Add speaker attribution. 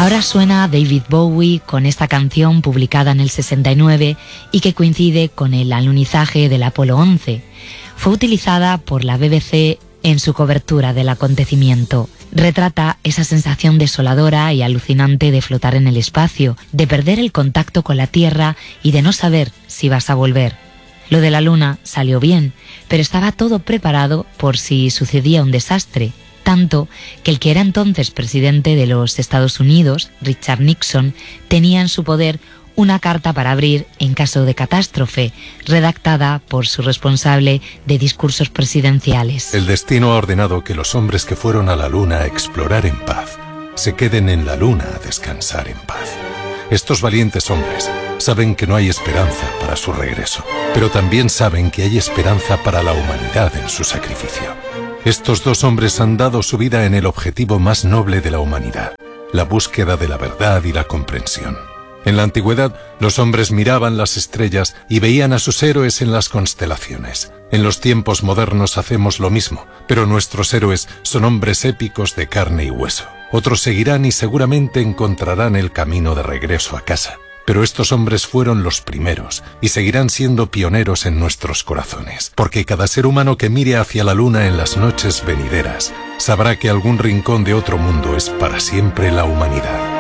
Speaker 1: Ahora suena David Bowie con esta canción publicada en el 69 y que coincide con el alunizaje del Apolo 11. Fue utilizada por la BBC en su cobertura del acontecimiento. Retrata esa sensación desoladora y alucinante de flotar en el espacio, de perder el contacto con la Tierra y de no saber si vas a volver. Lo de la Luna salió bien, pero estaba todo preparado por si sucedía un desastre. Tanto que el que era entonces presidente de los Estados Unidos, Richard Nixon, tenía en su poder una carta para abrir en caso de catástrofe, redactada por su responsable de discursos presidenciales.
Speaker 2: El destino ha ordenado que los hombres que fueron a la Luna a explorar en paz se queden en la Luna a descansar en paz. Estos valientes hombres saben que no hay esperanza para su regreso, pero también saben que hay esperanza para la humanidad en su sacrificio. Estos dos hombres han dado su vida en el objetivo más noble de la humanidad, la búsqueda de la verdad y la comprensión. En la antigüedad, los hombres miraban las estrellas y veían a sus héroes en las constelaciones. En los tiempos modernos hacemos lo mismo, pero nuestros héroes son hombres épicos de carne y hueso. Otros seguirán y seguramente encontrarán el camino de regreso a casa. Pero estos hombres fueron los primeros y seguirán siendo pioneros en nuestros corazones, porque cada ser humano que mire hacia la Luna en las noches venideras sabrá que algún rincón de otro mundo es para siempre la humanidad.